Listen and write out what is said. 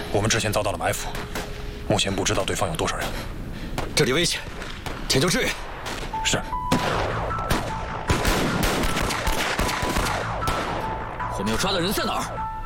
我们之前遭到了埋伏，目前不知道对方有多少人。 这里危险，请求支援。 是。 我们要抓的人在哪儿？